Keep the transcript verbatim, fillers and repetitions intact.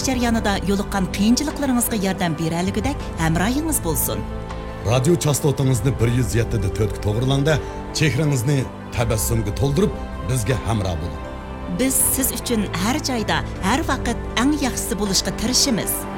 o'qish jarayonida yo'liqqan qiyinchiliklaringizga yordam berayligidek hamrohingiz bo'lsin. Radio chastotangizni bir yuz yetti da to'rt ga to'g'rilangda, chehrangizni tabassumga to'ldirib, bizga hamroh bo'ling. Biz siz uchun har joyda, har vaqt eng yaxshisi bo'lishga tirishamiz.